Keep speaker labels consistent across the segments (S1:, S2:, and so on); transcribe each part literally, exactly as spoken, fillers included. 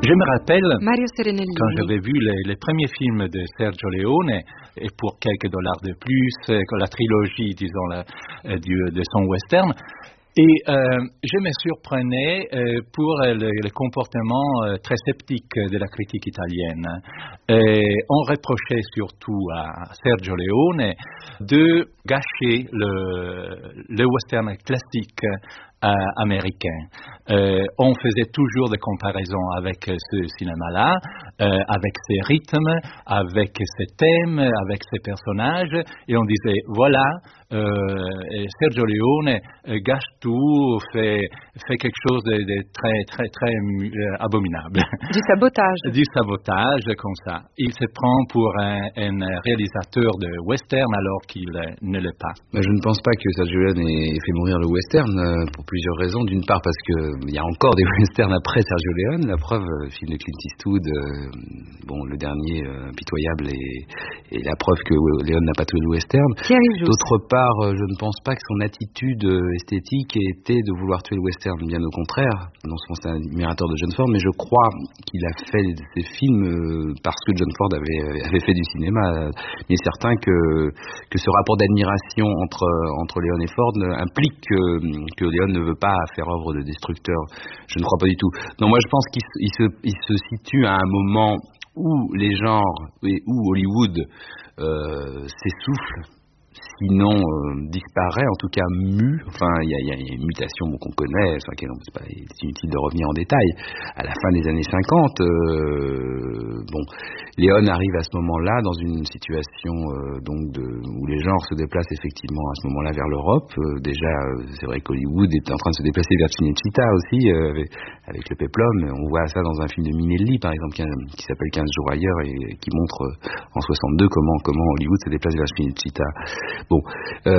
S1: Je me rappelle,
S2: Mario Serenellini,
S1: quand j'avais vu les, les premiers films de Sergio Leone, et pour quelques dollars de plus, la trilogie, disons, la, du, de son western, et euh, je me surprenais euh, pour le, le comportement euh, très sceptique de la critique italienne. Et on reprochait surtout à Sergio Leone de gâcher le, le western classique euh, américain. Euh, on faisait toujours des comparaisons avec ce cinéma-là, euh, avec ses rythmes, avec ses thèmes, avec ses personnages, et on disait, voilà, euh, Sergio Leone euh, gâche tout, fait, fait quelque chose de, de très, très, très euh, abominable.
S2: Du sabotage.
S1: Du sabotage, comme ça. Il se prend pour un, un réalisateur de western alors qu'il ne l'est pas.
S3: Je ne pense pas que Sergio Leone ait fait mourir le western, euh, pour plusieurs raisons. D'une part parce qu'il y a encore des westerns après Sergio Leone, la preuve, le film de Clint Eastwood, euh, bon, le dernier, euh, Impitoyable, et, et la preuve que Leone n'a pas tué le western. D'autre part, euh, je ne pense pas que son attitude euh, esthétique ait été de vouloir tuer le western, bien au contraire. Non seulement c'est un admirateur de John Ford, mais je crois qu'il a fait ces films euh, parce que John Ford avait, avait fait du cinéma. Il est certain que, que ce rapport d'admiration entre, entre Leone et Ford implique que, que Leone ne veut pas faire œuvre de destructeur. Je ne crois pas du tout. Non, moi je pense qu'il il se, il se situe à un moment où les genres et où Hollywood euh, s'essouffle, sinon euh, disparaît, en tout cas mue. Enfin, il y, y a une mutation bon, qu'on connaît, enfin, c'est, pas, c'est inutile de revenir en détail. À la fin des années cinquante, euh, bon, Leone arrive à ce moment-là dans une situation euh, donc de, où les genres se déplacent effectivement à ce moment-là vers l'Europe. Euh, déjà, euh, c'est vrai qu'Hollywood est en train de se déplacer vers Cinecittà aussi, euh, avec, avec le péplum. On voit ça dans un film de Minelli, par exemple, qui, qui s'appelle quinze jours ailleurs et qui montre euh, en soixante-deux comment, comment Hollywood se déplace vers Cinecittà. Bon, euh,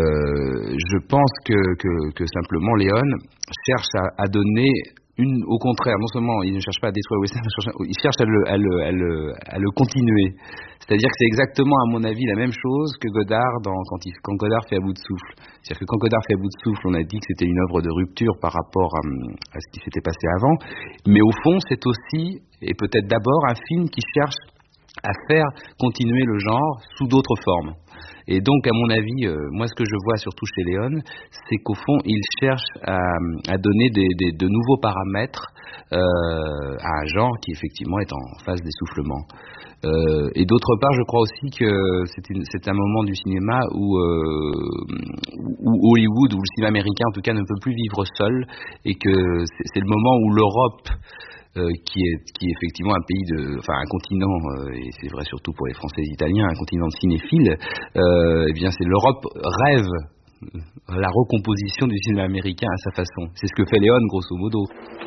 S3: je pense que, que, que simplement Leone cherche à, à donner une, au contraire, non seulement il ne cherche pas à détruire le western, il cherche à le, à le, à le, à le continuer. C'est-à-dire que c'est exactement, à mon avis, la même chose que Godard dans, quand, il, quand Godard fait À bout de souffle. C'est-à-dire que quand Godard fait À bout de souffle, on a dit que c'était une œuvre de rupture par rapport à, à ce qui s'était passé avant, mais au fond, c'est aussi, et peut-être d'abord, un film qui cherche à faire continuer le genre sous d'autres formes. Et donc, à mon avis, euh, moi, ce que je vois surtout chez Leone, c'est qu'au fond, il cherche à, à donner des, des, de nouveaux paramètres euh, à un genre qui, effectivement, est en phase d'essoufflement. Euh, et d'autre part, je crois aussi que c'est, une, c'est un moment du cinéma où, euh, où Hollywood, où le cinéma américain, en tout cas, ne peut plus vivre seul, et que c'est, c'est le moment où l'Europe, Euh, qui est qui est effectivement un pays de, enfin un continent, euh, et c'est vrai surtout pour les Français et les Italiens, un continent de cinéphiles. Euh, eh bien, c'est l'Europe rêve la recomposition du cinéma américain à sa façon. C'est ce que fait Leone, grosso modo.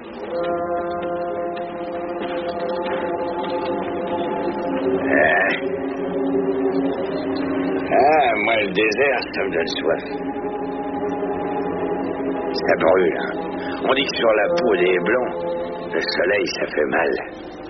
S4: Ah, ah moi le désert, ça me donne soif. Ça brûle. On dit que sur la peau des blonds, le soleil, ça fait mal.